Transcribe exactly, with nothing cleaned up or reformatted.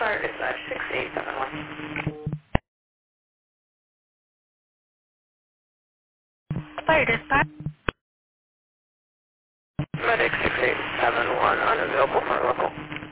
fire dispatch six eight seven one. Fire dispatch. Medic six eight seven one, unavailable for local.